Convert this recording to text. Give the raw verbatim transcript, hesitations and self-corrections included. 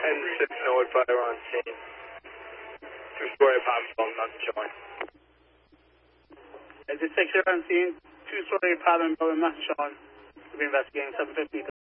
ten six Norwood fire on scene. Two-story apartment building, nothing showing. Is it six here on scene? Two-story apartment building, nothing showing. We'll be investigating seven fifty.